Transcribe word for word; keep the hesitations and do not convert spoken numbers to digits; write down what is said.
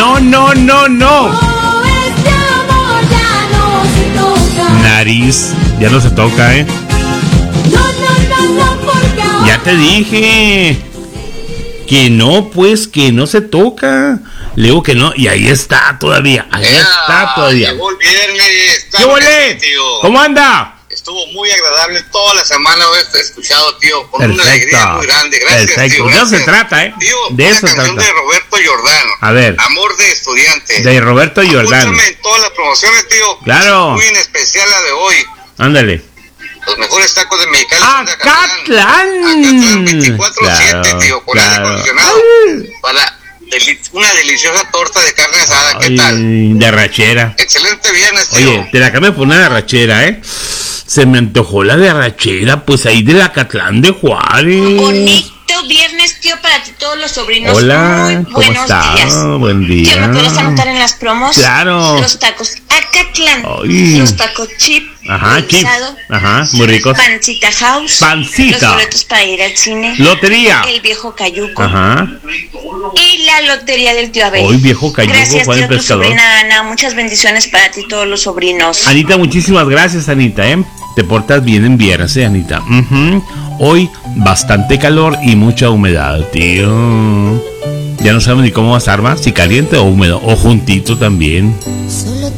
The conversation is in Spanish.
No, no, no, no. Nariz, ya no se toca, ¿eh? Ya te dije que no, pues, que no se toca. Le digo que no, y ahí está todavía. Ahí yeah, está todavía. Llegó el viernes. ¿Qué huele? ¿Cómo anda? Estuvo muy agradable toda la semana haberte escuchado, tío. Con Perfecto. Una alegría muy grande. Gracias, Perfecto. tío. De Gracias. eso se trata, ¿eh? Tío, de una eso se canción trata. de Roberto Jordán. A ver. Amor de estudiante. De Roberto Jordán. Escúchame en todas las promociones, tío. Claro. Muy en especial la de hoy. Ándale. Los mejores tacos de Mexicali. ¡Acatlán! Acatlán veinticuatro siete, claro, tío. Con claro. aire acondicionado. Para deli- una deliciosa torta de carne asada. ¿Qué Ay, tal? de arrachera. Excelente viernes, tío. Oye, te la cambié por una de arrachera, ¿eh? Se me antojó la de arrachera, pues ahí del Acatlán de Juárez. Bonito viernes, tío, para ti todos los sobrinos. Hola, muy ¿cómo buenos estás? días. Buen día. ¿Qué me puedes anotar en las promos? Claro. Los tacos Acatlán. Ay. Los tacos chip. Ajá, chip. Ajá, muy ricos. Pancita House. Pancita. Los boletos para ir al cine. Lotería. El viejo Cayuco. Ajá. Y la lotería del tío Abel. Hoy viejo Cayuco, Gracias, Juan tío, el tu pescador. sobrina Ana. Muchas bendiciones para ti y todos los sobrinos. Anita, muchísimas gracias, Anita, ¿eh? Te portas bien en viernes, ¿eh, Anita? Uh-huh. Hoy bastante calor y mucha humedad, tío. Ya no sabemos ni cómo va a estar más, si caliente o húmedo, o juntito también.